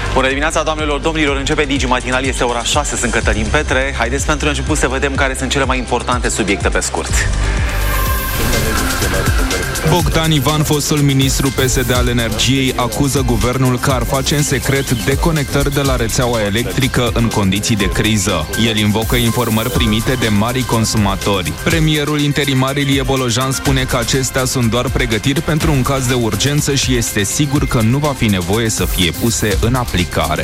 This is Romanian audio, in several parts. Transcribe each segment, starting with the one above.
Bună dimineața, doamnelor, domnilor, începe Digi Matinal, este ora 6, sunt Cătălin Petre. Haideți pentru început să vedem care sunt cele mai importante subiecte pe scurt. Bogdan Ivan, fostul ministru PSD al Energiei, acuză guvernul că ar face în secret deconectări de la rețeaua electrică în condiții de criză. El invocă informări primite de mari consumatori. Premierul interimar Ilie Bolojan spune că acestea sunt doar pregătiri pentru un caz de urgență și este sigur că nu va fi nevoie să fie puse în aplicare.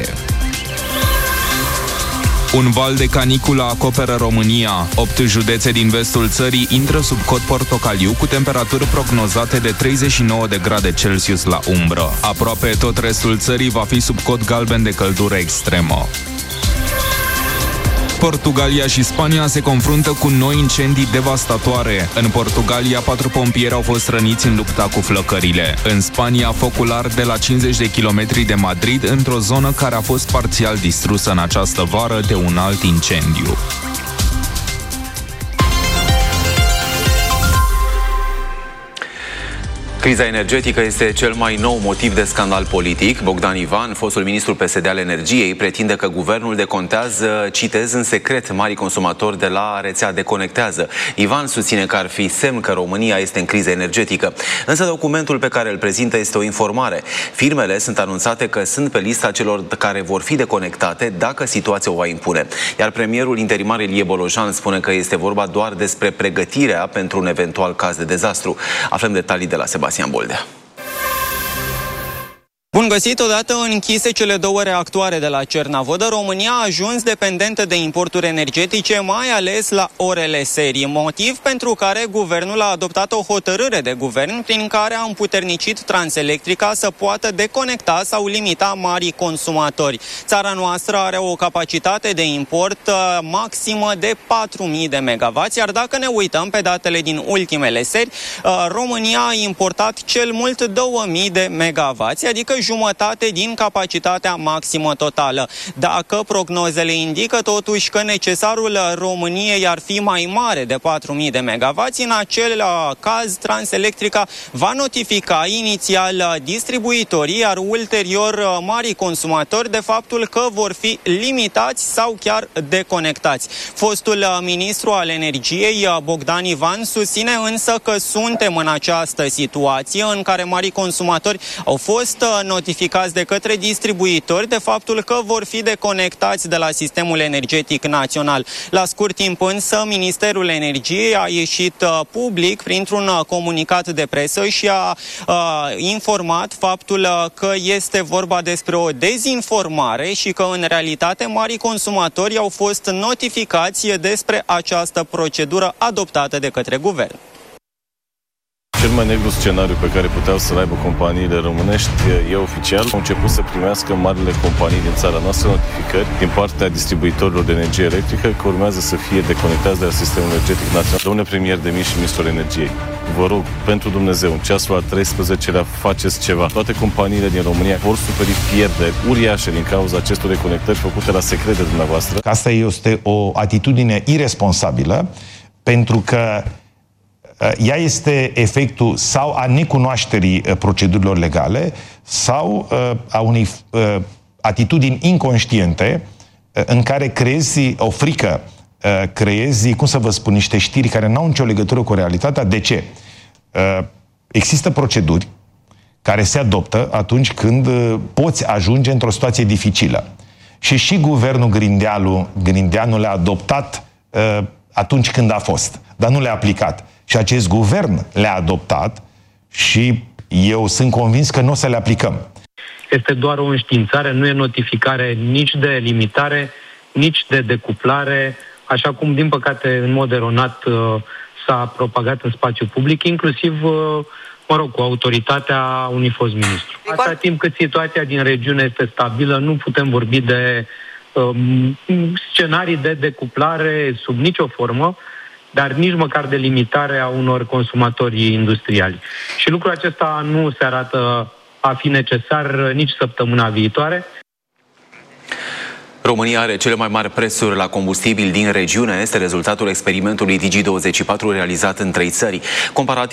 Un val de caniculă acoperă România. 8 județe din vestul țării intră sub cod portocaliu cu temperaturi prognozate de 39 de grade Celsius la umbră. Aproape tot restul țării va fi sub cod galben de căldură extremă. Portugalia și Spania se confruntă cu noi incendii devastatoare. În Portugalia, 4 pompieri au fost răniți în lupta cu flăcările. În Spania, focul arde la 50 de kilometri de Madrid, într-o zonă care a fost parțial distrusă în această vară de un alt incendiu. Criza energetică este cel mai nou motiv de scandal politic. Bogdan Ivan, fostul ministru PSD al Energiei, pretinde că guvernul decontează, citez, în secret mari consumatori de la rețea Deconectează. Ivan susține că ar fi semn că România este în criză energetică. Însă documentul pe care îl prezintă este o informare. Firmele sunt anunțate că sunt pe lista celor care vor fi deconectate dacă situația o va impune. Iar premierul interimar Ilie Bolojan spune că este vorba doar despre pregătirea pentru un eventual caz de dezastru. Aflăm detalii de la Sebastian Boldea. Bun găsit! Odată închise cele 2 reactoare de la Cernavodă, România a ajuns dependentă de importuri energetice, mai ales la orele serii, motiv pentru care guvernul a adoptat o hotărâre de guvern prin care a împuternicit Transelectrica să poată deconecta sau limita marii consumatori. Țara noastră are o capacitate de import maximă de 4.000 de megawatts, iar dacă ne uităm pe datele din ultimele seri, România a importat cel mult 2.000 de megawatts, adică jumătate din capacitatea maximă totală. Dacă prognozele indică totuși că necesarul României ar fi mai mare de 4.000 de megawatts, în acel caz Transelectrica va notifica inițial distribuitorii, iar ulterior marii consumatori de faptul că vor fi limitați sau chiar deconectați. Fostul ministru al Energiei, Bogdan Ivan, susține însă că suntem în această situație în care marii consumatori au fost notificați de către distribuitori de faptul că vor fi deconectați de la sistemul energetic național. La scurt timp însă, Ministerul Energiei a ieșit public printr-un comunicat de presă și a informat faptul că este vorba despre o dezinformare și că în realitate marii consumatori au fost notificați despre această procedură adoptată de către guvern. Cel mai negru scenariu pe care puteau să-l aibă companiile românești e oficial. Au început să primească marile companii din țara noastră notificări din partea distribuitorilor de energie electrică că urmează să fie deconectați de la sistemul energetic național. Domnule premier demit și ministrul energiei, vă rog, pentru Dumnezeu, în ceasul al 13-lea faceți ceva. Toate companiile din România vor suferi pierderi uriașe din cauza acestor deconectări făcute la secret de dumneavoastră. Asta este o atitudine iresponsabilă, pentru că ea este efectul sau a necunoașterii procedurilor legale sau a unei atitudini inconștiente în care creezi o frică, creezi, cum să vă spun, niște știri care n-au nicio legătură cu realitatea. De ce? Există proceduri care se adoptă atunci când poți ajunge într-o situație dificilă. Și guvernul Grindeanu le-a adoptat atunci când a fost, dar nu le-a aplicat. Și acest guvern le-a adoptat și eu sunt convins că nu o să le aplicăm. Este doar o înștiințare, nu e notificare nici de limitare, nici de decuplare, așa cum, din păcate, în mod eronat s-a propagat în spațiu public, inclusiv, cu autoritatea unui fost ministru. Atâta timp cât situația din regiune este stabilă, nu putem vorbi de scenarii de decuplare sub nicio formă, dar nici măcar de limitare a unor consumatori industriali. Și lucrul acesta nu se arată a fi necesar nici săptămâna viitoare. România are cele mai mari prețuri la combustibil din regiune. Este rezultatul experimentului Digi24 realizat în 3 țări. Comparativ